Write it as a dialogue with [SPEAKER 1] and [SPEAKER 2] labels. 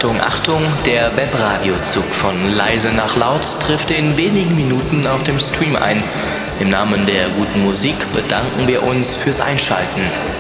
[SPEAKER 1] Achtung, Achtung, der Webradiozug von Leise nach Laut trifft in wenigen Minuten auf dem Stream ein. Im Namen der guten Musik bedanken wir uns fürs Einschalten.